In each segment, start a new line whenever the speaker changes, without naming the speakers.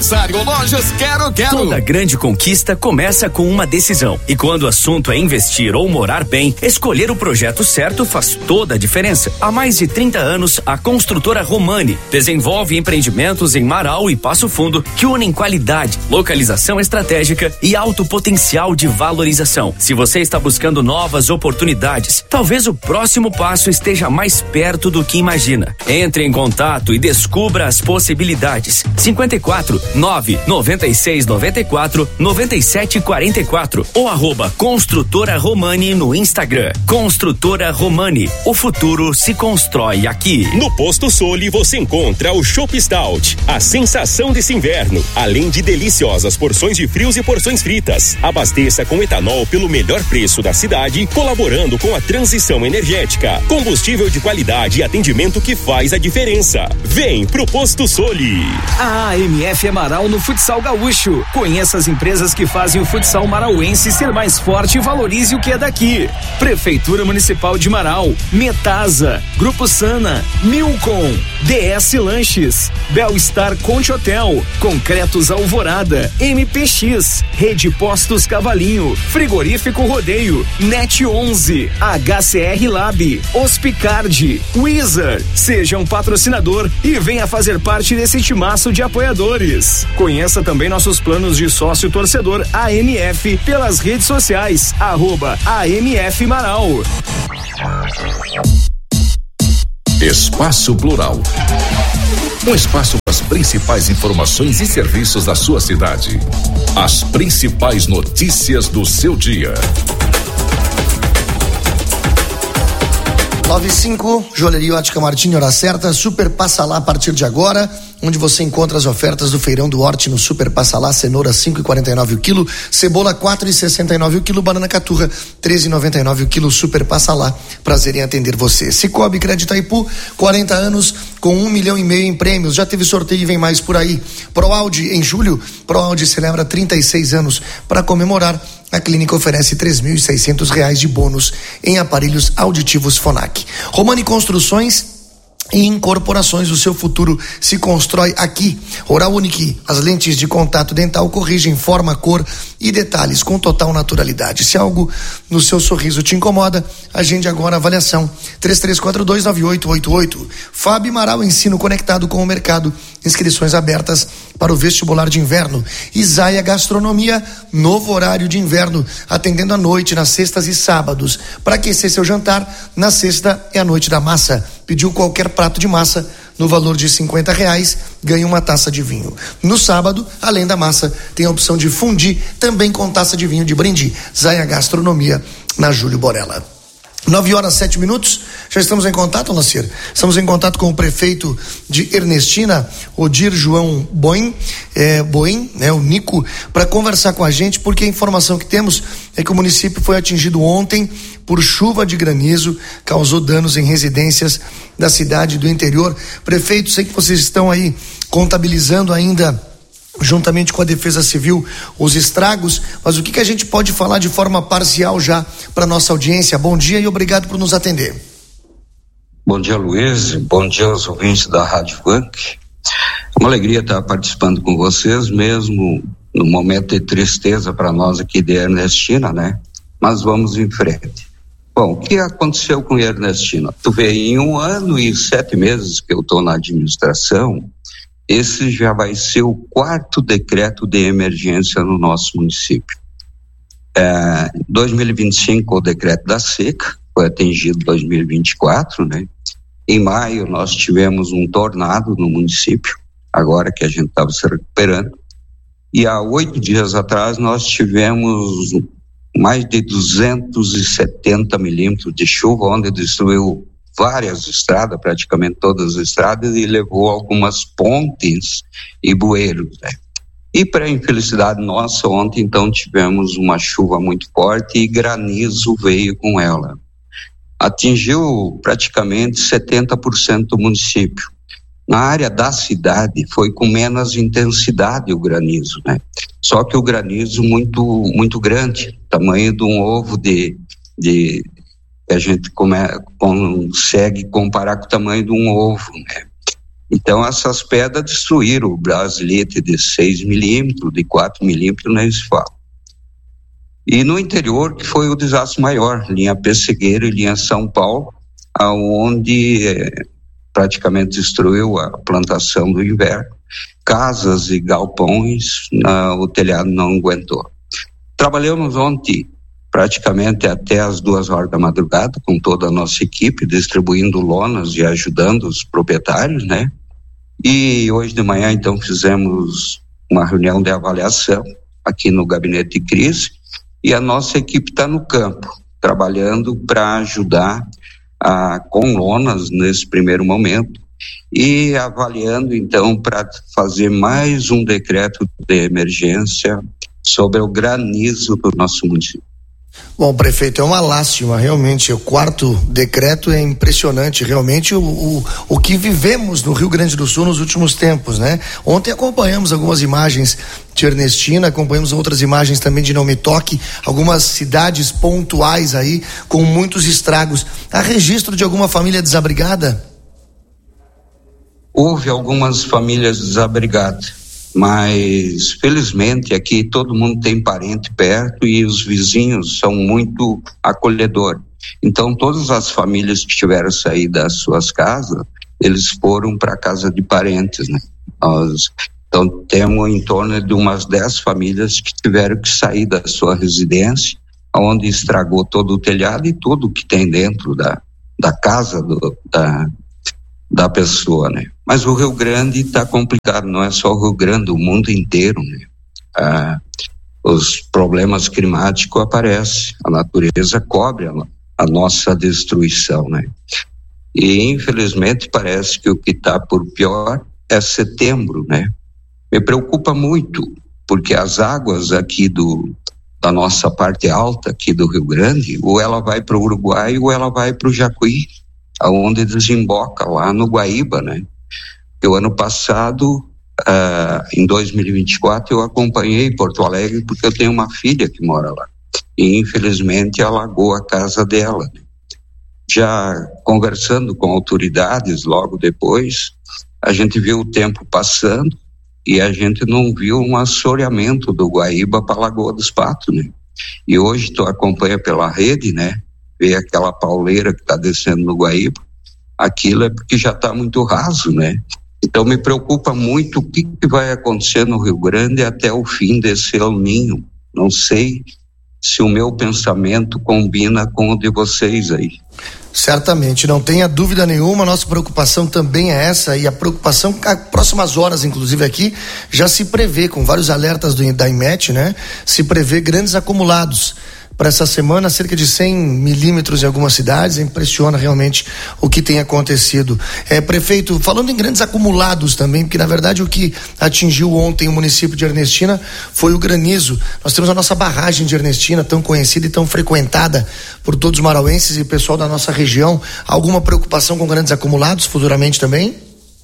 Lojas Quero.
Toda grande conquista começa com uma decisão. E quando o assunto é investir ou morar bem, escolher o projeto certo faz toda a diferença. Há mais de 30 anos, a construtora Romani desenvolve empreendimentos em Marau e Passo Fundo que unem qualidade, localização estratégica e alto potencial de valorização. Se você está buscando novas oportunidades, talvez o próximo passo esteja mais perto do que imagina. Entre em contato e descubra as possibilidades. 54-99694-9744 ou @Construtora Romani no Instagram. Construtora Romani, o futuro se constrói aqui.
No Posto Soli você encontra o Chopp Stout, a sensação desse inverno, além de deliciosas porções de frios e porções fritas. Abasteça com etanol pelo melhor preço da cidade, colaborando com a transição energética. Combustível de qualidade e atendimento que faz a diferença. Vem pro Posto Soli.
A AMF é Marau no futsal gaúcho. Conheça as empresas que fazem o futsal marauense ser mais forte e valorize o que é daqui. Prefeitura Municipal de Marau, Metasa, Grupo Sana, Milcom, DS Lanches, Belstar Conte Hotel, Concretos Alvorada, MPX, Rede Postos Cavalinho, Frigorífico Rodeio, Net 11, HCR Lab, Hospicard, Wizard. Seja um patrocinador e venha fazer parte desse timaço de apoiadores. Conheça também nossos planos de sócio torcedor AMF pelas redes sociais, @AMF Marau.
Espaço Plural. Um espaço com as principais informações e serviços da sua cidade. As principais notícias do seu dia.
9:05, Joalheria Ótica Martini, hora certa. Super Passa Lá a partir de agora, onde você encontra as ofertas do Feirão do Horti no Super Passa Lá. Cenoura 5,49 o quilo, cebola 4,69 o quilo, banana caturra 13,99 o quilo. Super Passa Lá, prazer em atender você. Cicobi Crédito Itaipu, 40 anos com 1,5 milhão em prêmios, já teve sorteio e vem mais por aí. ProAude em julho, ProAude celebra 36 anos. Para comemorar, a clínica oferece R$3.600 de bônus em aparelhos auditivos Fonac. Romani Construções e incorporações, o seu futuro se constrói aqui. Oral Unique, as lentes de contato dental corrigem forma, cor e detalhes com total naturalidade. Se algo no seu sorriso te incomoda, agende agora a avaliação. 33429888. Fábio Marau, ensino conectado com o mercado. Inscrições abertas para o vestibular de inverno. Isaia Gastronomia, novo horário de inverno, atendendo à noite, nas sextas e sábados. Para aquecer seu jantar, na sexta é a noite da massa. Pediu qualquer prato de massa no valor de R$50, ganha uma taça de vinho. No sábado, além da massa, tem a opção de fundir, também com taça de vinho de brinde. Zaia Gastronomia, na Júlio Borella. 9h07, já estamos em contato, Lacer? Estamos em contato com o prefeito de Ernestina, Odir João Boim, o Nico, para conversar com a gente, porque a informação que temos é que o município foi atingido ontem por chuva de granizo, causou danos em residências da cidade do interior. Prefeito, sei que vocês estão aí contabilizando ainda, juntamente com a Defesa Civil, os estragos, mas o que a gente pode falar de forma parcial já para nossa audiência? Bom dia e obrigado por nos atender.
Bom dia, Luiz. Bom dia aos ouvintes da Rádio Funk. É uma alegria estar participando com vocês, mesmo no momento de tristeza para nós aqui de Ernestina, né? Mas vamos em frente. Bom, o que aconteceu com Ernestina? Tu vê, em 1 ano e 7 meses que eu estou na administração, esse já vai ser o 4º decreto de emergência no nosso município. Em 2025, o decreto da seca, foi atingido em 2024, né? Em maio, nós tivemos um tornado no município, agora que a gente estava se recuperando. E há 8 dias atrás, nós tivemos mais de 270 milímetros de chuva, onde destruiu várias estradas, praticamente todas as estradas, e levou algumas pontes e bueiros, né? E para infelicidade nossa, ontem então tivemos uma chuva muito forte e granizo veio com ela. Atingiu praticamente 70% do município. Na área da cidade foi com menos intensidade o granizo, né? Só que o granizo muito grande, tamanho de um ovo de a gente consegue comparar com o tamanho de um ovo, né? Então essas pedras destruíram o brasilete de 6 milímetros, de 4 milímetros, nem se fala. E no interior que foi o desastre maior, linha Pessegueira e linha São Paulo, aonde praticamente destruiu a plantação do inverno, casas e galpões, o telhado não aguentou. Trabalhamos ontem praticamente até as 2 horas da madrugada com toda a nossa equipe, distribuindo lonas e ajudando os proprietários, né? E hoje de manhã então fizemos uma reunião de avaliação aqui no gabinete de crise e a nossa equipe está no campo, trabalhando para ajudar com lonas nesse primeiro momento e avaliando então para fazer mais um decreto de emergência sobre o granizo do nosso município.
Bom, prefeito, é uma lástima, realmente, o 4º decreto é impressionante, realmente, o que vivemos no Rio Grande do Sul nos últimos tempos, né? Ontem acompanhamos algumas imagens de Ernestina, acompanhamos outras imagens também de Não Me Toque, algumas cidades pontuais aí, com muitos estragos. Há registro de alguma família desabrigada?
Houve algumas famílias desabrigadas, mas felizmente aqui todo mundo tem parente perto e os vizinhos são muito acolhedores. Então todas as famílias que tiveram que sair das suas casas, eles foram para a casa de parentes, né? Então temos em torno de umas 10 famílias que tiveram que sair da sua residência, onde estragou todo o telhado e tudo que tem dentro da casa da pessoa, né? Mas o Rio Grande está complicado, não é só o Rio Grande, o mundo inteiro, né? Os problemas climáticos aparecem, a natureza cobre a nossa destruição, né? E infelizmente parece que o que está por pior é setembro, né? Me preocupa muito, porque as águas aqui da nossa parte alta aqui do Rio Grande, ou ela vai para o Uruguai ou ela vai para o Jacuí, aonde desemboca lá no Guaíba, né? O ano passado, em 2024, eu acompanhei Porto Alegre porque eu tenho uma filha que mora lá e infelizmente alagou a casa dela. Já conversando com autoridades logo depois, a gente viu o tempo passando e a gente não viu um assoreamento do Guaíba para a Lagoa dos Patos, né? E hoje tu acompanha pela rede, né? Vê aquela pauleira que está descendo no Guaíba, aquilo é porque já está muito raso, né? Então me preocupa muito o que vai acontecer no Rio Grande até o fim desse El Ninho. Não sei se o meu pensamento combina com o de vocês aí.
Certamente, não tenha dúvida nenhuma, nossa preocupação também é essa, e a preocupação, as próximas horas, inclusive aqui, já se prevê, com vários alertas da IMET, né? Se prevê grandes acumulados para essa semana, cerca de 100 milímetros em algumas cidades. Impressiona realmente o que tem acontecido. Prefeito, falando em grandes acumulados também, porque na verdade o que atingiu ontem o município de Ernestina foi o granizo. Nós temos a nossa barragem de Ernestina, tão conhecida e tão frequentada por todos os marauenses e pessoal da nossa região. Alguma preocupação com grandes acumulados futuramente também?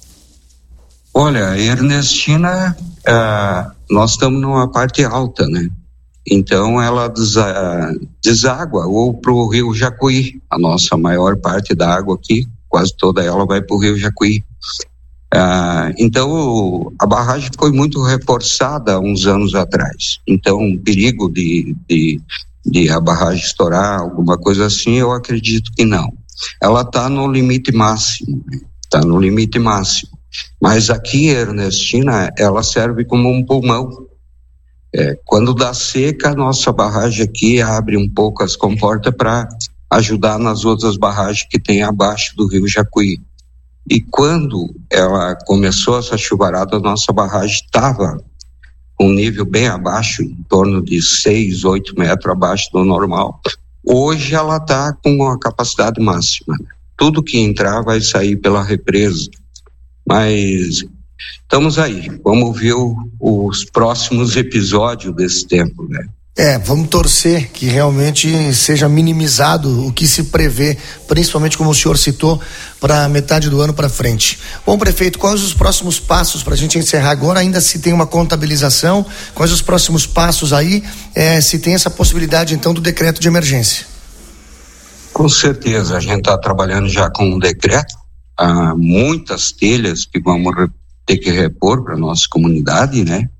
Olha, Ernestina, nós estamos numa parte alta, né? Então ela deságua ou para o rio Jacuí. A nossa maior parte da água aqui, quase toda ela vai para o rio Jacuí. Então a barragem foi muito reforçada há uns anos atrás. Então o perigo de a barragem estourar, alguma coisa assim, eu acredito que não. Ela está no limite máximo, está no limite máximo. Mas aqui, Ernestina, ela serve como um pulmão. Quando dá seca, a nossa barragem aqui abre um pouco as comportas para ajudar nas outras barragens que tem abaixo do rio Jacuí. E quando ela começou essa chuvarada, a nossa barragem estava com um nível bem abaixo, em torno de 6, 8 metros abaixo do normal. Hoje ela está com a capacidade máxima. Tudo que entrar vai sair pela represa. Mas estamos aí, vamos ver os próximos episódios desse tempo, né?
Vamos torcer que realmente seja minimizado o que se prevê, principalmente como o senhor citou, para metade do ano para frente. Bom, prefeito, quais os próximos passos para a gente encerrar agora? Ainda se tem uma contabilização, quais os próximos passos aí, se tem essa possibilidade então do decreto de emergência?
Com certeza, a gente está trabalhando já com um decreto, há muitas telhas que vamos ter que repor para a nossa comunidade, né?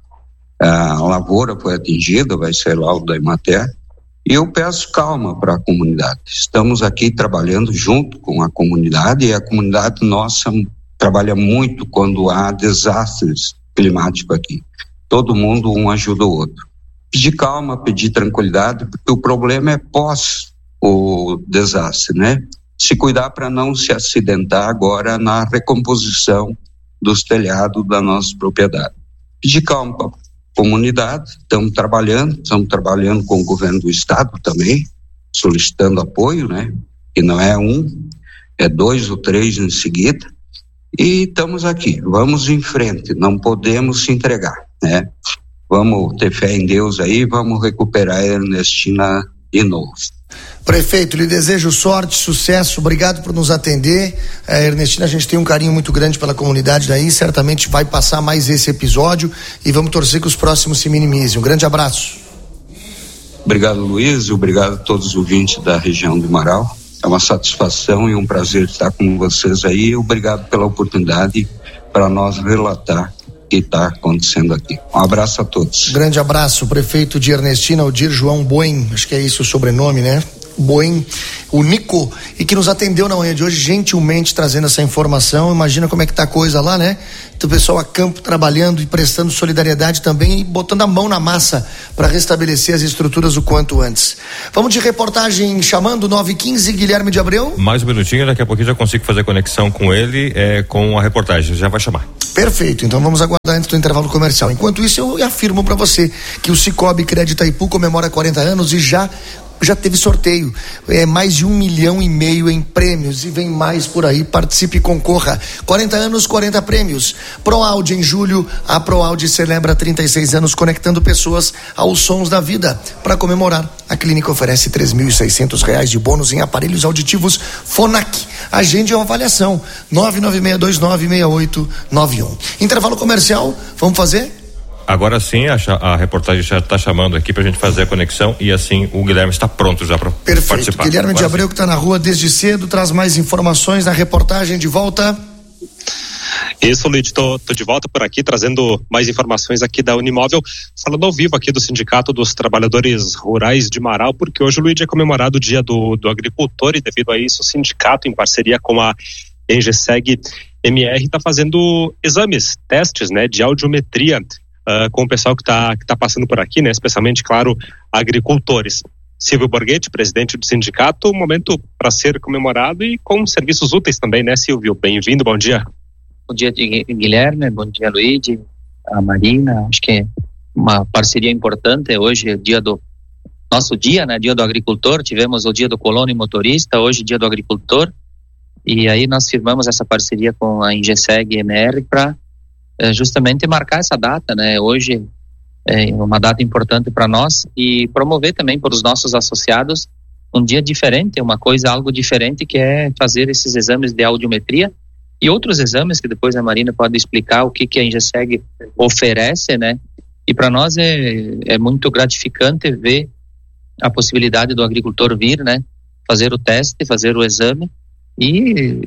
A lavoura foi atingida, vai ser laudo da Emater, e eu peço calma para a comunidade. Estamos aqui trabalhando junto com a comunidade, e a comunidade nossa trabalha muito quando há desastres climáticos aqui. Todo mundo um ajuda o outro. Pedir calma, pedir tranquilidade, porque o problema é pós o desastre, né? Se cuidar para não se acidentar agora na recomposição dos telhados da nossa propriedade. Pedir calma para a comunidade, estamos trabalhando com o governo do estado também, solicitando apoio, né? Que não é é 2 ou 3 em seguida, e estamos aqui, vamos em frente, não podemos se entregar, né? Vamos ter fé em Deus aí, vamos recuperar a Ernestina de novo.
Prefeito, lhe desejo sorte, sucesso, obrigado por nos atender. Ernestina, a gente tem um carinho muito grande pela comunidade daí, certamente vai passar mais esse episódio e vamos torcer que os próximos se minimizem. Um grande abraço.
Obrigado, Luiz, e obrigado a todos os ouvintes da região do Marau. É uma satisfação e um prazer estar com vocês aí. Obrigado pela oportunidade para nós relatar o que está acontecendo aqui. Um abraço a todos.
Grande abraço, prefeito de Ernestina, Odir João Boim, acho que é isso o sobrenome, né? Boim, o Nico, e que nos atendeu na manhã de hoje, gentilmente trazendo essa informação. Imagina como é que tá a coisa lá, né? O pessoal a campo trabalhando e prestando solidariedade também e botando a mão na massa para restabelecer as estruturas o quanto antes. Vamos de reportagem chamando 915, Guilherme de Abreu.
Mais um minutinho, daqui a pouquinho já consigo fazer conexão com ele, com a reportagem, já vai chamar.
Perfeito, então vamos aguardar antes do intervalo comercial. Enquanto isso, eu afirmo para você que o Cicobi Crédito Itaipu comemora 40 anos e já teve sorteio, mais de 1,5 milhão em prêmios e vem mais por aí, participe e concorra. 40 anos, 40 prêmios. ProAudio em julho, a ProAudio celebra 36 anos conectando pessoas aos sons da vida. Para comemorar, a clínica oferece R$3.600 de bônus em aparelhos auditivos Phonak. Agende uma avaliação, 996296891. Intervalo comercial, vamos fazer?
Agora sim, a reportagem já está chamando aqui para a gente fazer a conexão e assim o Guilherme está pronto já para participar.
Guilherme de Abreu, que está na rua desde cedo, traz mais informações na reportagem. De volta.
Isso, Luiz, tô de volta por aqui trazendo mais informações aqui da Unimóvel, falando ao vivo aqui do Sindicato dos Trabalhadores Rurais de Marau, porque hoje, Luiz, é comemorado o Dia do Agricultor e devido a isso o sindicato, em parceria com a Engeseg MR, está fazendo exames, testes, né, de audiometria com o pessoal que tá passando por aqui, né, especialmente, claro, agricultores. Silvio Borghetti, presidente do sindicato, um momento para ser comemorado e com serviços úteis também, né, Silvio? Bem-vindo, bom dia.
Bom dia, Guilherme, bom dia, Luíde, a Marina, acho que é uma parceria importante. Hoje é nosso dia, né, dia do agricultor, tivemos o dia do colono e motorista, hoje dia do agricultor, e aí nós firmamos essa parceria com a Engeseg MR para justamente marcar essa data, né? Hoje é uma data importante para nós e promover também para os nossos associados um dia diferente, algo diferente, que é fazer esses exames de audiometria e outros exames que depois a Marina pode explicar o que a Engeseg oferece, né? E para nós é muito gratificante ver a possibilidade do agricultor vir, né? Fazer o teste, fazer o exame e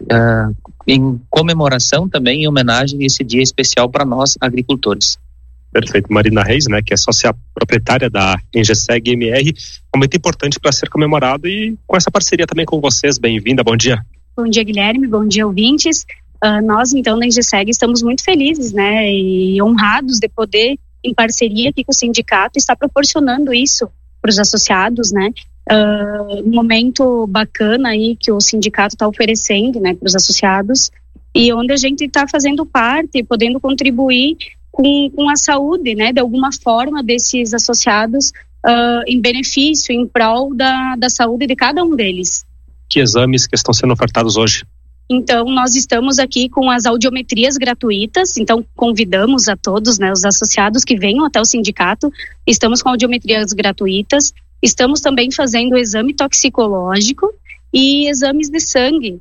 em comemoração também, em homenagem a esse dia especial para nós agricultores.
Perfeito. Marina Reis, né, que é sócia proprietária da Engeseg MR, muito importante para ser comemorado e com essa parceria também com vocês. Bem-vinda, bom dia.
Bom dia, Guilherme, bom dia, ouvintes. Nós, então, na Engeseg, estamos muito felizes, né, e honrados de poder, em parceria aqui com o sindicato, estar proporcionando isso para os associados, né, um momento bacana aí que o sindicato está oferecendo, né, para os associados, e onde a gente está fazendo parte, podendo contribuir com a saúde, né, de alguma forma desses associados, em benefício, em prol da saúde de cada um deles.
Que exames que estão sendo ofertados hoje?
Então, nós estamos aqui com as audiometrias gratuitas, então convidamos a todos, né, os associados que venham até o sindicato, estamos com audiometrias gratuitas. Estamos também fazendo o exame toxicológico e exames de sangue,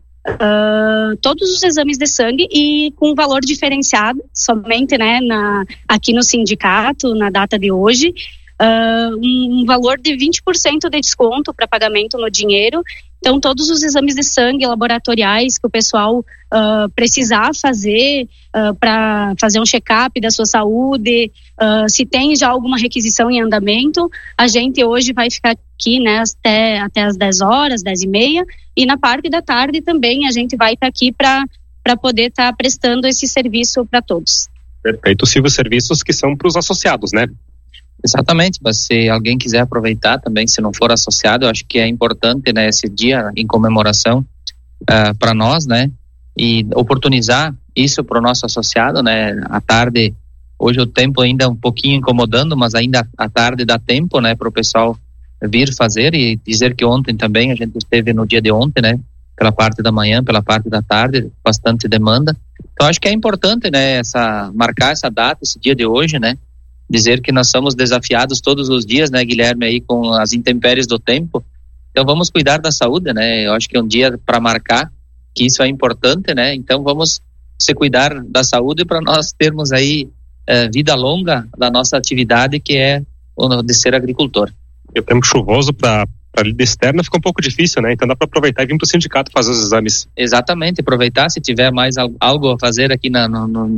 todos os exames de sangue e com valor diferenciado, somente, né, aqui no sindicato, na data de hoje. um valor de 20% de desconto para pagamento no dinheiro. Então, todos os exames de sangue laboratoriais que o pessoal precisar fazer para fazer um check-up da sua saúde, se tem já alguma requisição em andamento, a gente hoje vai ficar aqui, né, até as 10 horas, 10h30, e na parte da tarde também a gente vai estar aqui para poder estar prestando esse serviço para todos.
Perfeito, Silvio, serviços que são para os associados, né?
Exatamente, mas se alguém quiser aproveitar também, se não for associado, eu acho que é importante, né, esse dia em comemoração para nós, né, e oportunizar isso para o nosso associado, né, à tarde, hoje o tempo ainda é um pouquinho incomodando, mas ainda à tarde dá tempo, né, para o pessoal vir fazer, e dizer que ontem também, a gente esteve no dia de ontem, né, pela parte da manhã, pela parte da tarde, bastante demanda, então acho que é importante, né, marcar essa data, esse dia de hoje, né, dizer que nós somos desafiados todos os dias, né, Guilherme, aí com as intempéries do tempo. Então vamos cuidar da saúde, né? Eu acho que é um dia para marcar que isso é importante, né? Então vamos se cuidar da saúde para nós termos aí vida longa da nossa atividade, que é o de ser agricultor.
E o tempo chuvoso para a lida externa fica um pouco difícil, né? Então dá para aproveitar e vir para o sindicato fazer os exames.
Exatamente, aproveitar se tiver mais algo a fazer aqui na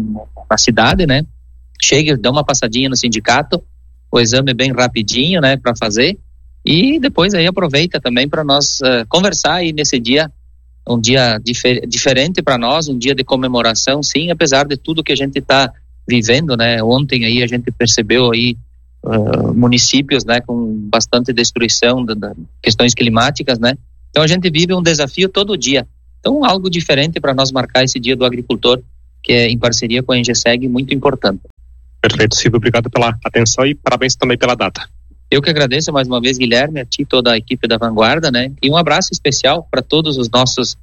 cidade, né? Chega, dá uma passadinha no sindicato, o exame é bem rapidinho, né, para fazer, e depois aí aproveita também para nós conversar aí nesse dia, um dia diferente para nós, um dia de comemoração, sim, apesar de tudo que a gente está vivendo, né, ontem aí a gente percebeu aí municípios, né, com bastante destruição de questões climáticas, né, então a gente vive um desafio todo dia, então algo diferente para nós marcar esse dia do agricultor, que é em parceria com a Engeseg, muito importante.
Perfeito, Silvio, obrigado pela atenção e parabéns também pela data.
Eu que agradeço mais uma vez, Guilherme, a ti e toda a equipe da Vanguarda, né? E um abraço especial para todos os nossos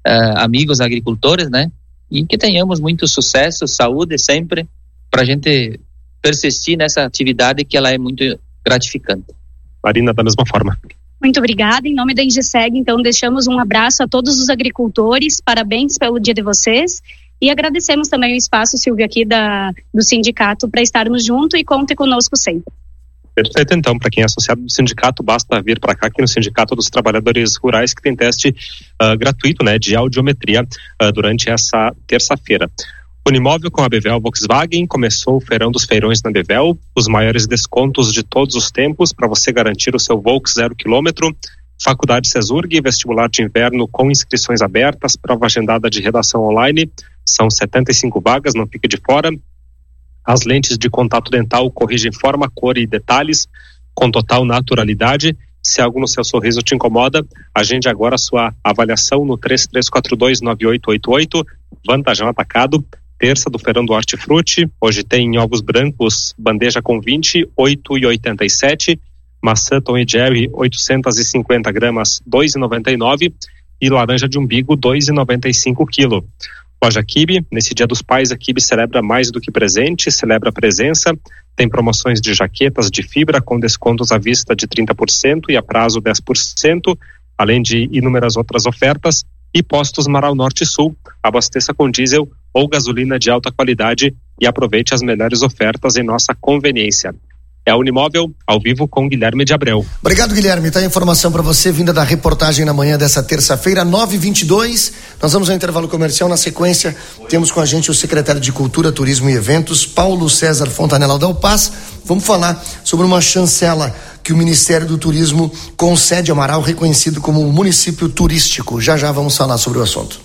amigos agricultores, né? E que tenhamos muito sucesso, saúde sempre, para a gente persistir nessa atividade que ela é muito gratificante.
Marina, da mesma forma.
Muito obrigada. Em nome da Engeseg, então, deixamos um abraço a todos os agricultores, parabéns pelo dia de vocês. E agradecemos também o espaço, Silvio, aqui do sindicato para estarmos juntos, e conte conosco sempre.
Perfeito, então, para quem é associado do sindicato, basta vir para cá, aqui no Sindicato dos Trabalhadores Rurais, que tem teste gratuito, né, de audiometria durante essa terça-feira. Unimóvel com a Bevel Volkswagen, começou o feirão dos feirões na Bevel, os maiores descontos de todos os tempos para você garantir o seu Volks 0 km. Faculdade Cesurg, vestibular de inverno com inscrições abertas, prova agendada de redação online, são 75 vagas, não fique de fora. As lentes de contato dental corrigem forma, cor e detalhes com total naturalidade. Se algo no seu sorriso te incomoda, agende agora a sua avaliação no 33429888, Vantajão Atacado, terça do feirão do Hortifruti. Hoje tem ovos brancos, bandeja com 20, 8,87, maçã Tom e Jerry 850 gramas, 2,99, e laranja de umbigo 2,95 quilo. Loja Kibe, nesse Dia dos Pais, a Kibe celebra mais do que presente, celebra a presença, tem promoções de jaquetas de fibra com descontos à vista de 30% e a prazo 10%, além de inúmeras outras ofertas, e postos Marau Norte e Sul, abasteça com diesel ou gasolina de alta qualidade e aproveite as melhores ofertas em nossa conveniência. É a Unimóvel, ao vivo com Guilherme de Abreu.
Obrigado, Guilherme. Tá a informação para você, vinda da reportagem na manhã dessa terça-feira, 9h22. Nós vamos ao intervalo comercial. Na sequência, temos com a gente o secretário de Cultura, Turismo e Eventos, Paulo César Fontanella Del Paz. Vamos falar sobre uma chancela que o Ministério do Turismo concede a Marau, reconhecido como um município turístico. Já vamos falar sobre o assunto.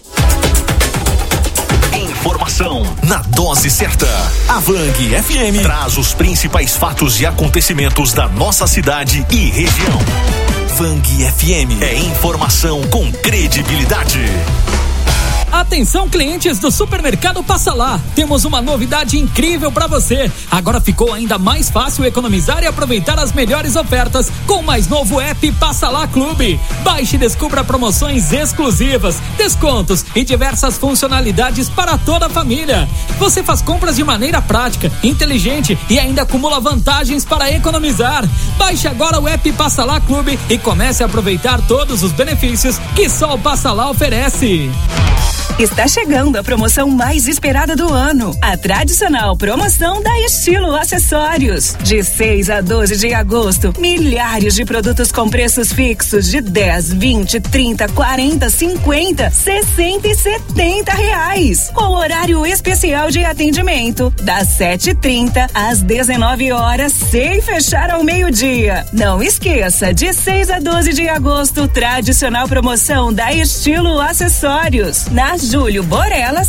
Informação na dose certa. A Vang FM traz os principais fatos e acontecimentos da nossa cidade e região. Vang FM é informação com credibilidade.
Atenção, clientes do Supermercado Passa Lá, temos uma novidade incrível para você. Agora ficou ainda mais fácil economizar e aproveitar as melhores ofertas com o mais novo app Passa Lá Clube. Baixe e descubra promoções exclusivas, descontos e diversas funcionalidades para toda a família. Você faz compras de maneira prática, inteligente e ainda acumula vantagens para economizar. Baixe agora o app Passa Lá Clube e comece a aproveitar todos os benefícios que só o Passa Lá oferece.
Está chegando a promoção mais esperada do ano. A tradicional promoção da Estilo Acessórios. De 6 a 12 de agosto, milhares de produtos com preços fixos de 10, 20, 30, 40, 50, 60 e 70 reais. Com horário especial de atendimento, das 7h30 às 19 horas, sem fechar ao meio-dia. Não esqueça, de 6 a 12 de agosto, tradicional promoção da Estilo Acessórios. Na Júlio Borella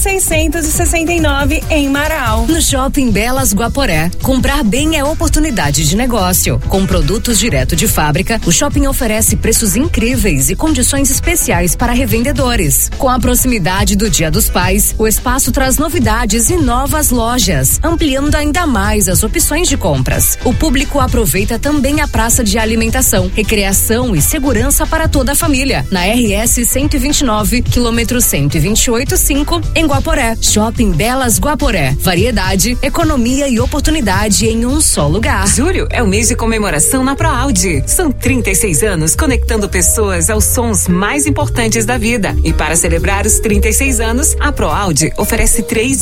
669 em Marau.
No Shopping Belas Guaporé, comprar bem é oportunidade de negócio. Com produtos direto de fábrica, o shopping oferece preços incríveis e condições especiais para revendedores. Com a proximidade do Dia dos Pais, o espaço traz novidades e novas lojas, ampliando ainda mais as opções de compras. O público aproveita também a praça de alimentação, recreação e segurança para toda a família. Na RS 129, quilômetro 128,5 em Guaporé. Shopping Belas Guaporé. Variedade, economia e oportunidade em um só lugar.
Julho é o mês de comemoração na ProAuди. São 36 anos conectando pessoas aos sons mais importantes da vida. E para celebrar os 36 anos, a ProAudi oferece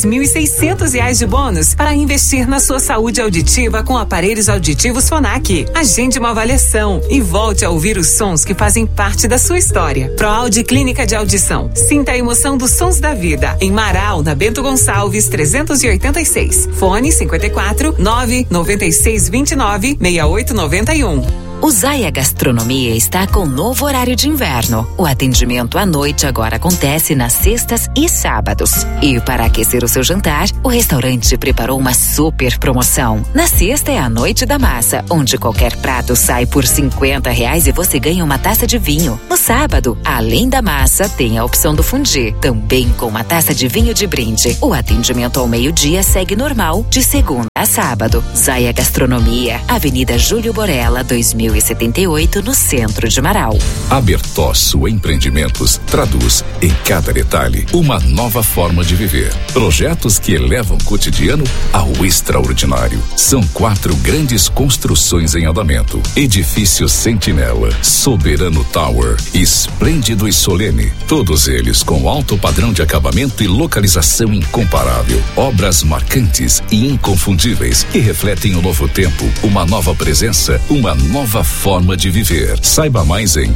R$3.600 de bônus para investir na sua saúde auditiva com aparelhos auditivos Phonak. Agende uma avaliação e volte a ouvir os sons que fazem parte da sua história. ProAudi Clínica de Audição. Sinta a emoção dos sons da vida. Em Marau, na Bento Gonçalves 386. Fone 54 996 29 6891.
O Zaya Gastronomia está com novo horário de inverno. O atendimento à noite agora acontece nas sextas e sábados. E para aquecer o seu jantar, o restaurante preparou uma super promoção. Na sexta é a Noite da Massa, onde qualquer prato sai por R$50 e você ganha uma taça de vinho. No sábado, além da massa, tem a opção do fondue, também com uma taça de vinho de brinde. O atendimento ao meio-dia segue normal, de segunda a sábado. Zaya Gastronomia, Avenida Júlio Borella, 2078, no centro de Marau.
A Bertosso Empreendimentos traduz em cada detalhe uma nova forma de viver. Projetos que elevam o cotidiano ao extraordinário. São 4 grandes construções em andamento: Edifício Sentinela, Soberano Tower, Esplêndido e Solene. Todos eles com alto padrão de acabamento e localização incomparável. Obras marcantes e inconfundíveis que refletem um novo tempo, uma nova presença, uma nova forma de viver. Saiba mais em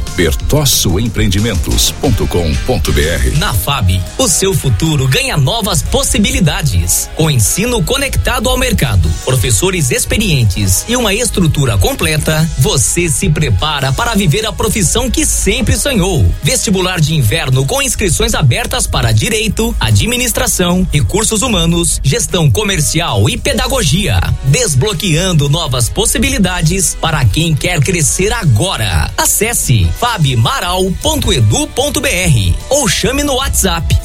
bertossoempreendimentos.com.br.
Na FAB, o seu futuro ganha novas possibilidades. Com ensino conectado ao mercado, professores experientes e uma estrutura completa, você se prepara para viver a profissão que sempre sonhou. Vestibular de inverno com inscrições abertas para Direito, Administração, Recursos Humanos, Gestão Comercial e Pedagogia. Desbloqueando novas possibilidades para quem quer crescer agora. Acesse fabmaral.edu.br ou chame no WhatsApp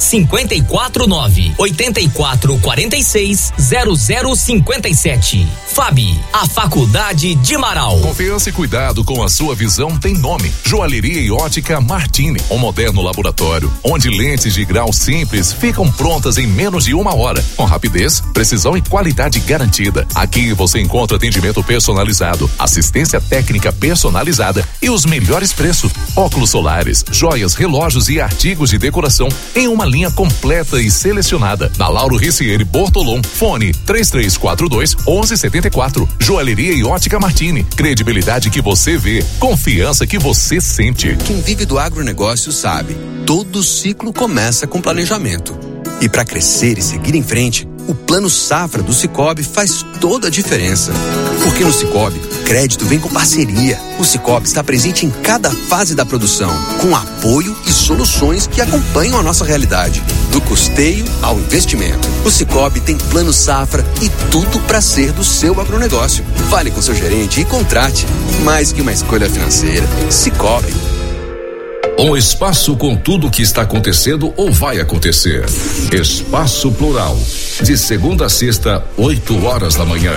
549-8446-0057. FAB, a Faculdade de Marau.
Confiança e cuidado com a sua visão tem nome: Joalheria e Ótica Martini, um moderno laboratório onde lentes de grau simples ficam prontas em menos de 1 hora, com rapidez, precisão e qualidade garantida. Aqui você encontra atendimento personalizado, assistência técnica personalizada e os melhores preços. Óculos solares, joias, relógios e artigos de decoração em uma linha completa e selecionada. Na Lauro Ricieri Bortolom, fone 3342-1174. Joalheria e Ótica Martini, credibilidade que você vê, confiança que você sente.
Quem vive do agronegócio sabe, todo ciclo começa com planejamento. E para crescer e seguir em frente, o Plano Safra do Sicoob faz toda a diferença. Porque no Sicoob, crédito vem com parceria. O Sicoob está presente em cada fase da produção, com apoio e soluções que acompanham a nossa realidade, do custeio ao investimento. O Sicoob tem Plano Safra e tudo para ser do seu agronegócio. Fale com seu gerente e contrate. Mais que uma escolha financeira, Sicoob.
Um espaço com tudo o que está acontecendo ou vai acontecer. Espaço Plural, de segunda a sexta, 8 horas da manhã.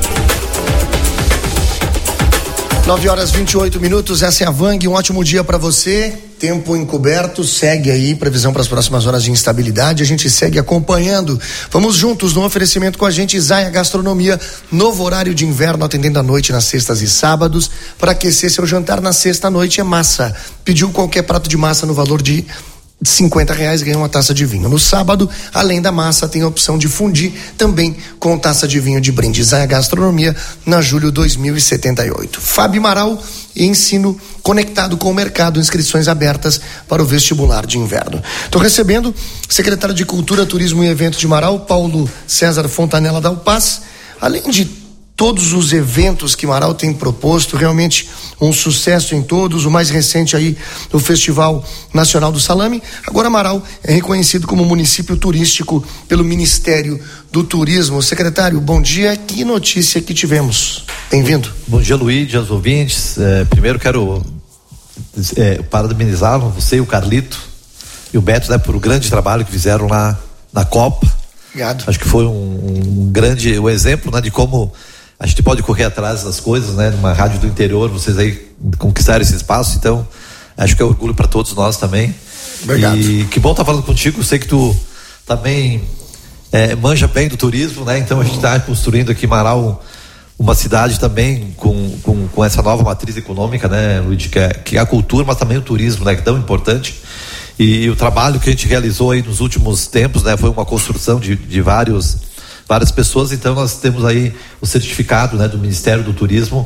9h28, essa é a Vang, um ótimo dia para você. Tempo encoberto, segue aí, previsão para as próximas horas de instabilidade, a gente segue acompanhando. Vamos juntos no oferecimento com a gente, Zaya Gastronomia, novo horário de inverno, atendendo à noite nas sextas e sábados. Para aquecer seu jantar na sexta-noite é massa. Pediu qualquer prato de massa no valor de R$50 ganha uma taça de vinho. No sábado, além da massa, tem a opção de fundir também com taça de vinho de brinde. Zaia Gastronomia, na julho 2078. Fábio Amaral, ensino conectado com o mercado, inscrições abertas para o vestibular de inverno. Estou recebendo o secretário de Cultura, Turismo e Eventos de Marau, Paulo César Fontanella Dalpaz. Além de todos os eventos que Marau tem proposto, realmente um sucesso em todos, o mais recente aí, o Festival Nacional do Salame. Agora Marau é reconhecido como município turístico pelo Ministério do Turismo. Secretário, bom dia, que notícia que tivemos? Bem-vindo.
Bom dia, Luiz, aos ouvintes. Primeiro quero parabenizar você e o Carlito e o Beto, né, por o grande trabalho que fizeram lá na Copa.
Obrigado.
Acho que foi um grande exemplo, né, de como a gente pode correr atrás das coisas, né? Numa rádio do interior, vocês aí conquistaram esse espaço, então acho que é orgulho para todos nós também.
Obrigado.
E que bom estar falando contigo, sei que tu também manja bem do turismo, né? Então a gente está construindo aqui em Marau uma cidade também com essa nova matriz econômica, né, Luiz, que é a cultura, mas também o turismo, né? Que é tão importante. E o trabalho que a gente realizou aí nos últimos tempos, né? Foi uma construção de várias pessoas, então nós temos aí o certificado, né, do Ministério do Turismo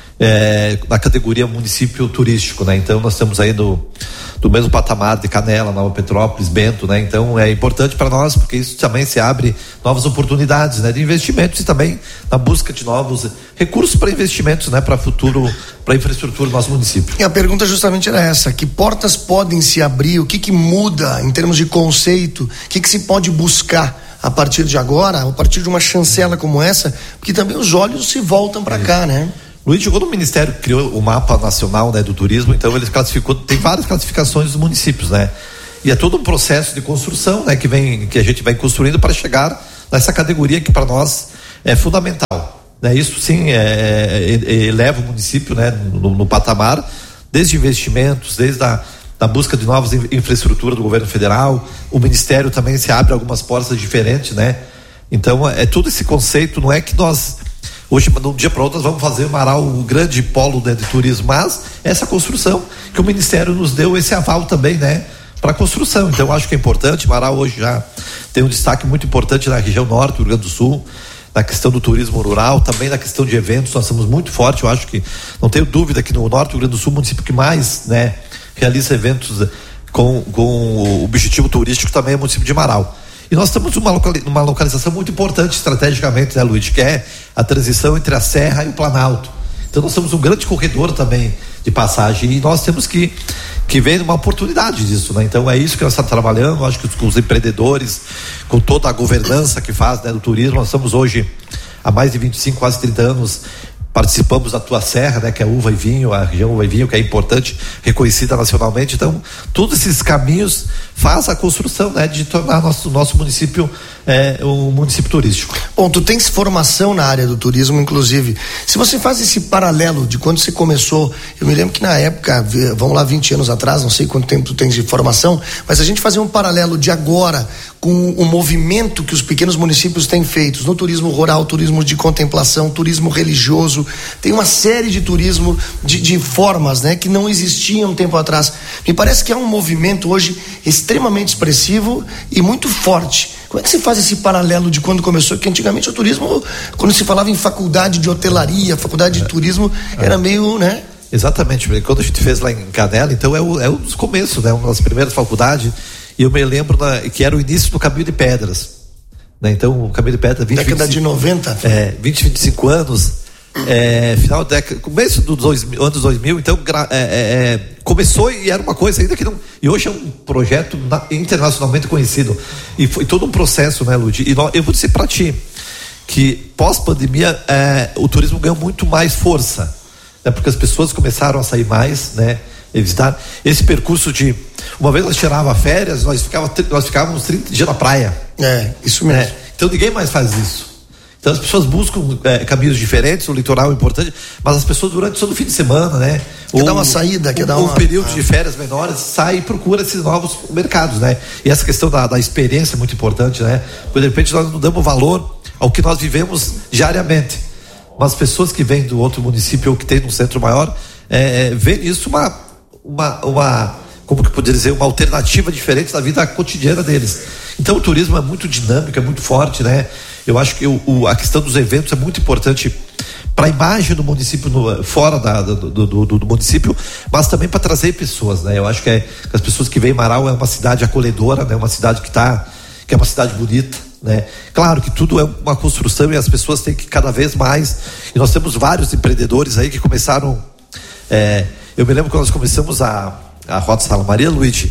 na categoria município turístico, né? Então nós estamos aí do mesmo patamar de Canela, Nova Petrópolis, Bento, né? Então é importante para nós, porque isso também se abre novas oportunidades, né, de investimentos e também na busca de novos recursos para investimentos, né, para futuro, para infraestrutura do nosso município.
E a pergunta justamente era essa: que portas podem se abrir, o que muda em termos de conceito, o que se pode buscar a partir de agora, a partir de uma chancela como essa, porque também os olhos se voltam para cá, né?
Luiz, quando o Ministério criou o mapa nacional, né, do turismo, então ele classificou, tem várias classificações dos municípios, né? E é todo um processo de construção, né, que a gente vai construindo para chegar nessa categoria que para nós é fundamental, né? Isso sim eleva o município, né, no patamar, desde investimentos, desde da busca de novas infraestrutura do governo federal. O Ministério também se abre algumas portas diferentes, né? Então é todo esse conceito, não é que nós hoje, de um dia para outro, nós vamos fazer Marau um grande polo, né, de turismo, mas essa construção que o Ministério nos deu esse aval também, né, para a construção. Então acho que é importante. Marau hoje já tem um destaque muito importante na região norte do Rio Grande do Sul, na questão do turismo rural, também na questão de eventos. Nós somos muito fortes. Eu acho que, não tenho dúvida, que no norte do Rio Grande do Sul, o município que mais, né, realiza eventos com o objetivo turístico também é o município de Marau. E nós estamos numa localização muito importante estrategicamente, né, Luiz, que é a transição entre a Serra e o Planalto. Então nós temos um grande corredor também de passagem e nós temos que ver uma oportunidade disso, né? Então é isso que nós estamos trabalhando. Acho que com os empreendedores, com toda a governança que faz, né, do turismo, nós estamos hoje há mais de 25, quase 30 anos participamos da Tua Serra, né, que é uva e vinho, a região uva e vinho, que é importante, reconhecida nacionalmente. Então, todos esses caminhos faz a construção, né, de tornar nosso município um município turístico.
Bom, tu tens formação na área do turismo, inclusive. Se você faz esse paralelo de quando você começou, eu me lembro que na época, vamos lá, 20 anos atrás, não sei quanto tempo tu tens de formação, mas a gente fazia um paralelo de agora com o movimento que os pequenos municípios têm feito no turismo rural, turismo de contemplação, turismo religioso. Tem uma série de turismo de formas, né, que não existiam um tempo atrás. Me parece que é um movimento hoje extremamente expressivo e muito forte. Como é que se faz esse paralelo de quando começou? Porque antigamente o turismo, quando se falava em faculdade de hotelaria, faculdade de turismo, era meio, né?
Exatamente, quando a gente fez lá em Canela, então é um dos começos, né, uma das primeiras faculdades. E eu me lembro que era o início do Caminho de Pedras, né? Então o Caminho de Pedras,
década de 90,
20, 25 anos, final da década, começo dos anos 2000. Então começou e era uma coisa ainda que não, e hoje é um projeto internacionalmente conhecido e foi todo um processo, né, Ludi? E eu vou dizer para ti que pós-pandemia o turismo ganhou muito mais força, né? Porque as pessoas começaram a sair mais, né, visitar esse percurso de uma vez nós tirávamos férias, nós ficávamos 30 dias na praia.
Isso mesmo.
Então ninguém mais faz isso. Então as pessoas buscam caminhos diferentes, o litoral é importante, mas as pessoas durante todo o fim de semana, né?
Quer dar uma saída, quer dar
um período de férias menores, sai e procura esses novos mercados, né? E essa questão da experiência é muito importante, né? Porque de repente nós não damos valor ao que nós vivemos diariamente, mas as pessoas que vêm do outro município ou que tem um centro maior, vê nisso uma como que poderia dizer, uma alternativa diferente da vida cotidiana deles. Então o turismo é muito dinâmico, é muito forte, né? Eu acho que a questão dos eventos é muito importante para a imagem do município fora do município, mas também para trazer pessoas, né? Eu acho que as pessoas que vêm em Marau é uma cidade acolhedora, né? Uma cidade que é uma cidade bonita, né? Claro que tudo é uma construção e as pessoas têm que cada vez mais, e nós temos vários empreendedores aí que começaram, eu me lembro quando nós começamos a Rota Sala Maria, Luigi,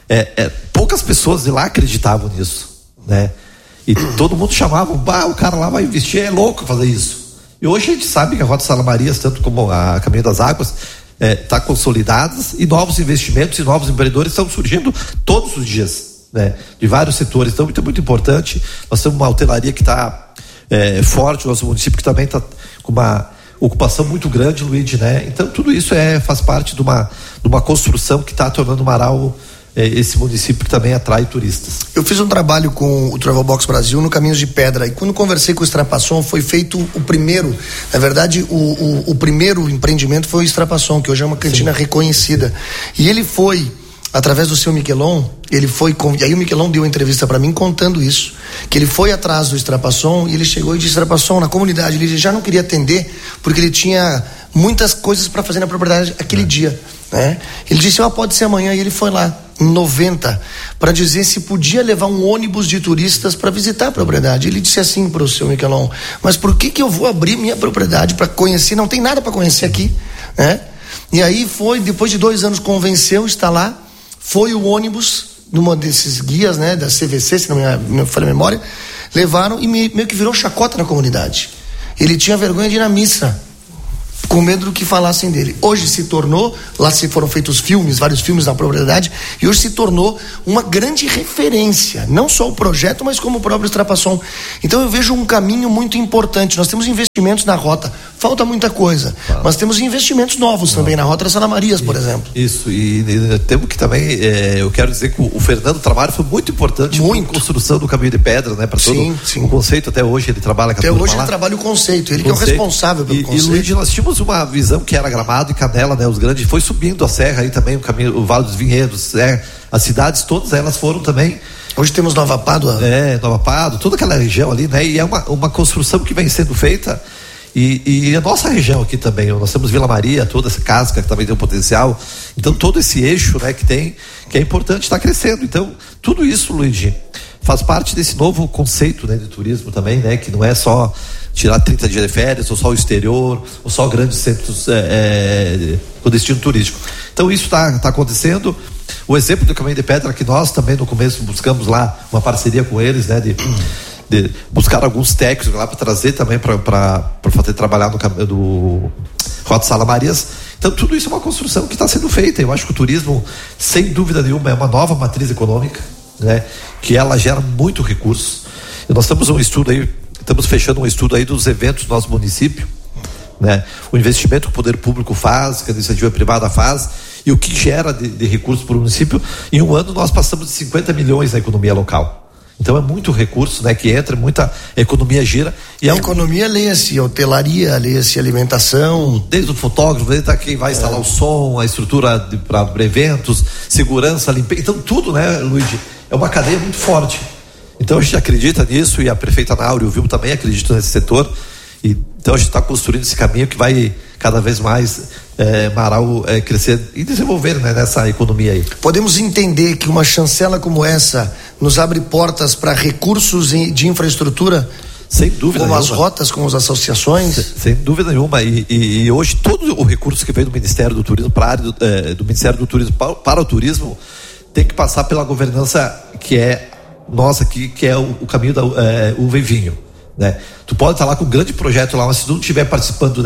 poucas pessoas de lá acreditavam nisso, né? E todo mundo chamava, o cara lá vai investir, é louco fazer isso. E hoje a gente sabe que a Rota Sala Maria, tanto como a Caminho das Águas, está consolidadas, e novos investimentos e novos empreendedores estão surgindo todos os dias, né? De vários setores. Então é muito importante. Nós temos uma hotelaria que está forte, o nosso município que também está com uma ocupação muito grande, Luigi, né? Então tudo isso faz parte de uma construção que está tornando Marau esse município que também atrai turistas.
Eu fiz um trabalho com o Travel Box Brasil no Caminhos de Pedra, e quando conversei com o Extrapasson, foi feito o primeiro, na verdade o primeiro empreendimento foi o Extrapasson, que hoje é uma cantina reconhecida, e ele foi através do seu Miquelon, e aí o Miquelon deu uma entrevista para mim contando isso, que ele foi atrás do Extrapasson e ele chegou e disse: Extrapasson, na comunidade, ele já não queria atender porque ele tinha muitas coisas para fazer na propriedade aquele dia, né? Ele disse: pode ser amanhã, e ele foi lá em 90 para dizer se podia levar um ônibus de turistas para visitar a propriedade. Ele disse assim para o seu Miquelon: mas por que eu vou abrir minha propriedade para conhecer? Não tem nada para conhecer aqui, né? E aí foi, depois de 2 anos, convenceu, está lá, foi o ônibus numa desses guias, né, da CVC, se não me falha a memória, levaram e meio que virou chacota na comunidade. Ele tinha vergonha de ir na missa, com medo do que falassem dele. Hoje se tornou, lá se foram feitos vários filmes na propriedade, e hoje se tornou uma grande referência, não só o projeto, mas como o próprio Extrapasson. Então eu vejo um caminho muito importante. Nós temos investimentos na rota, falta muita coisa, mas temos investimentos novos também na Rota das Salamarias, por exemplo.
Isso, e temos que também, eu quero dizer que o Fernando Trabalho foi muito importante na construção do Caminho de Pedra, né, para todo o conceito. Até hoje ele trabalha com a turma lá. Até hoje ele trabalha o conceito, ele que é o responsável pelo conceito. E Luiz, nós tínhamos uma visão que era Gramado e Canela, né? Os grandes, foi subindo a serra aí também, o Vale dos Vinhedos, as cidades todas elas foram também.
Hoje temos Nova Pádua.
Nova Pádua, toda aquela região ali, né? E é uma construção que vem sendo feita, e a nossa região aqui também, nós temos Vila Maria, toda essa casca que também tem um potencial, então todo esse eixo, né, que é importante, está crescendo. Então tudo isso, Luigi, faz parte desse novo conceito, né, de turismo também, né? Que não é só tirar 30 dias de férias, ou só o exterior, ou só grandes centros com destino turístico. Então isso está acontecendo. O exemplo do Caminho de Pedra, que nós também no começo buscamos lá uma parceria com eles, né, de buscar alguns técnicos lá para trazer também para fazer trabalhar no Rota Sala Marias. Então tudo isso é uma construção que está sendo feita. Eu acho que o turismo, sem dúvida nenhuma, é uma nova matriz econômica, né, que ela gera muito recurso. E nós temos estamos fechando um estudo aí dos eventos do nosso município, né? O investimento que o poder público faz, que a iniciativa privada faz, e o que gera de recursos para o município. Em um ano nós passamos de 50 milhões na economia local. Então é muito recurso, né, que entra, muita economia gira. E a economia, leia-se hotelaria, leia-se alimentação. Desde o fotógrafo, desde quem vai instalar o som, a estrutura para eventos, segurança, limpeza. Então tudo, né, Luiz, é uma cadeia muito forte. Então a gente acredita nisso, e a prefeita Ana Áurea, o Vilmo, também acredita nesse setor. Então a gente está construindo esse caminho que vai cada vez mais Marau crescer e desenvolver, né, nessa economia aí. Podemos entender que uma chancela como essa nos abre portas para recursos de infraestrutura? Sem dúvida nenhuma. Como as rotas, como as associações? Sem dúvida nenhuma. E hoje todo o recurso que vem do Ministério do Turismo para a área do Ministério do Turismo para o turismo tem que passar pela governança que é nossa aqui, que é o caminho da uva e vinho, né? Tu pode estar lá com um grande projeto lá, mas se tu não estiver participando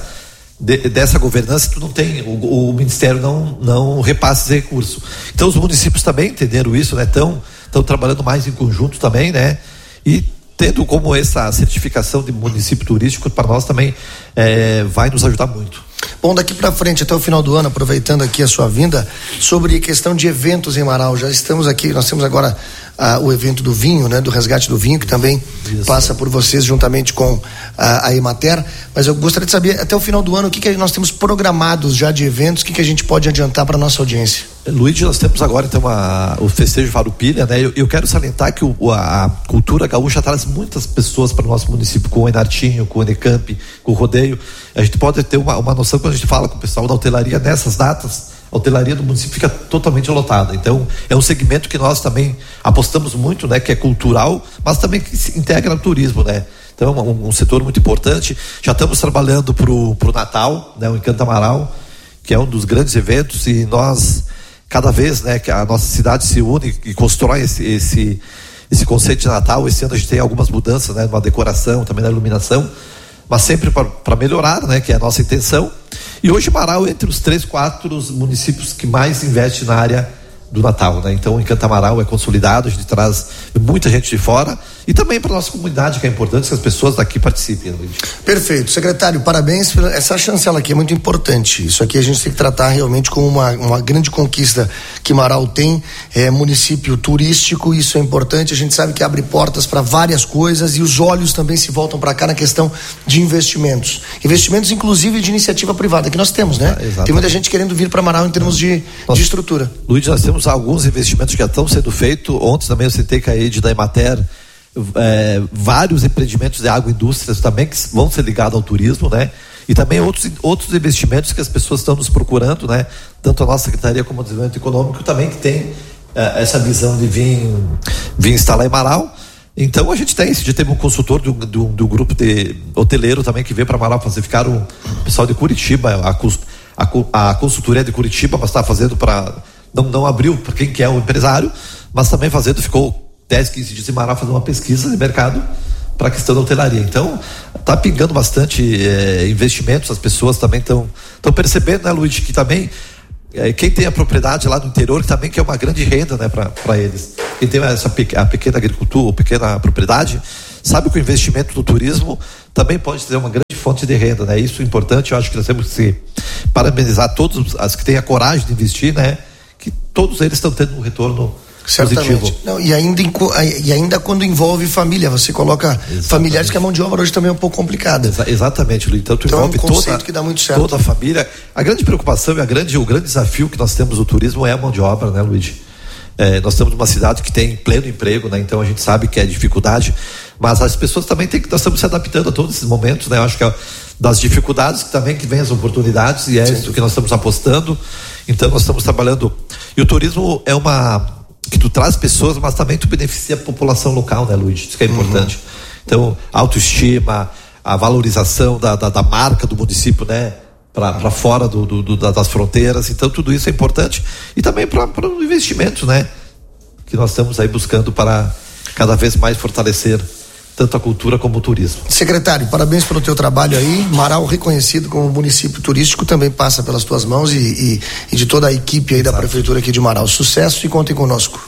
dessa governança, tu não tem, o Ministério não repassa esse recurso. Então os municípios também entenderam isso, né? Estão trabalhando mais em conjunto também, né? E tendo como essa certificação de município turístico, para nós também vai nos ajudar muito. Bom, daqui para frente, até o final do ano, aproveitando aqui a sua vinda, sobre questão de eventos em Marau, já estamos aqui, nós temos agora
o evento do vinho, né, do resgate do vinho, que também passa por vocês juntamente com a Emater. Mas eu gostaria de saber, até o final do ano, o que nós temos programados já de eventos, o que a gente pode adiantar para nossa audiência?
Luiz, nós temos agora então o festejo Farroupilha, né? Eu quero salientar que a cultura gaúcha traz muitas pessoas para o nosso município, com o Enartinho, com o Unicamp, com o rodeio. A gente pode ter uma noção quando a gente fala com o pessoal da hotelaria nessas datas. A hotelaria do município fica totalmente lotada. Então, é um segmento que nós também apostamos muito, né? Que é cultural, mas também que se integra no turismo, né? Então, um setor muito importante. Já estamos trabalhando pro Natal, né? O Encanto Amaral, que é um dos grandes eventos, e nós, cada vez, né? Que a nossa cidade se une e constrói esse conceito de Natal. Esse ano a gente tem algumas mudanças, né? Na decoração, também na iluminação, mas sempre para melhorar, né? Que é a nossa intenção. E hoje Marau é entre os 3, 4 municípios que mais investe na área do Natal, né? Então o Encanto Amaral é consolidado, a gente traz muita gente de fora e também para nossa comunidade, que é importante que as pessoas daqui participem, Luiz.
Perfeito, secretário, parabéns por essa chancela aqui, é muito importante. Isso aqui a gente tem que tratar realmente como uma grande conquista que Marau tem, município turístico, isso é importante. A gente sabe que abre portas para várias coisas e os olhos também se voltam para cá na questão de investimentos inclusive de iniciativa privada que nós temos, né? Tem muita gente querendo vir para Marau em termos de estrutura.
Luiz, nós temos alguns investimentos que já estão sendo feitos. Ontem também eu citei com a Ed da Emater, vários empreendimentos de agroindústrias também que vão ser ligados ao turismo, né? E também outros investimentos que as pessoas estão nos procurando, né? Tanto a nossa Secretaria como o Desenvolvimento Econômico também, que tem essa visão de vir instalar em Marau. Então a gente teve um consultor do grupo de hoteleiro também que veio para Marau fazer, ficaram o pessoal de Curitiba, a consultoria de Curitiba, mas está fazendo para não abriu para quem quer o empresário, mas também ficou 10, 15 dias em Marau fazendo uma pesquisa de mercado para a questão da hotelaria. Então está pingando bastante investimentos, as pessoas também estão percebendo, né, Luiz, que também quem tem a propriedade lá no interior, que também que é uma grande renda, né, para eles. Quem tem a pequena agricultura, ou pequena propriedade, sabe que o investimento no turismo também pode ser uma grande fonte de renda, né? Isso é importante. Eu acho que nós temos que parabenizar todos as que têm a coragem de investir, né? Que todos eles estão tendo um retorno positivo.
Não, e ainda quando envolve família, você coloca familiares, que a mão de obra hoje também é um pouco complicada.
Exatamente, Luiz. Então envolve
é um conceito que dá muito certo.
Toda a família. A grande preocupação e o grande desafio que nós temos no turismo é a mão de obra, né, Luiz? Nós estamos numa cidade que tem pleno emprego, né? Então a gente sabe que é dificuldade, mas as pessoas também nós estamos se adaptando a todos esses momentos, né? Eu acho que das dificuldades que vem as oportunidades, e é isso que nós estamos apostando. Então nós estamos trabalhando, e o turismo é que tu traz pessoas, mas também tu beneficia a população local, né, Luiz? Isso que é importante. Então, autoestima, a valorização da marca do município, né, para fora das fronteiras. Então, tudo isso é importante. E também para o investimento, né, que nós estamos aí buscando para cada vez mais fortalecer tanto a cultura como o turismo.
Secretário, parabéns pelo teu trabalho aí. Marau, reconhecido como município turístico, também passa pelas tuas mãos e de toda a equipe aí da prefeitura aqui de Marau. Sucesso e contem conosco.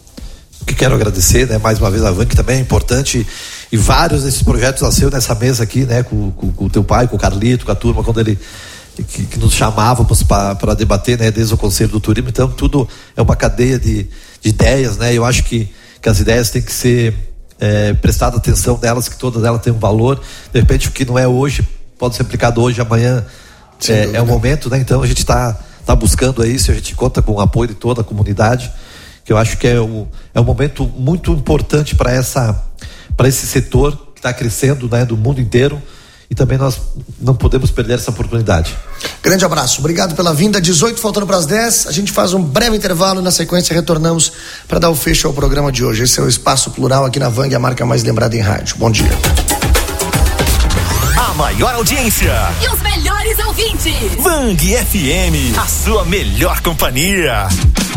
Que quero agradecer, né, mais uma vez a VANC, que também é importante, e vários desses projetos nasceram nessa mesa aqui, né, com o teu pai, com o Carlito, com a turma, quando ele que nos chamávamos para debater, né, desde o Conselho do Turismo. Então tudo é uma cadeia de ideias, né? Eu acho que as ideias têm que ser prestada atenção delas, que todas elas têm um valor. De repente o que não é hoje pode ser aplicado hoje, amanhã é o momento, né? Então a gente está buscando isso, a gente conta com o apoio de toda a comunidade, que eu acho que é um momento muito importante para esse setor que está crescendo, né, do mundo inteiro, e também nós não podemos perder essa oportunidade.
Grande abraço, obrigado pela vinda. 18 faltando para as 10, a gente faz um breve intervalo, na sequência retornamos para dar o fecho ao programa de hoje. Esse é o Espaço Plural aqui na VANG, a marca mais lembrada em rádio. Bom dia.
A maior audiência
e os melhores ouvintes.
VANG FM, a sua melhor companhia.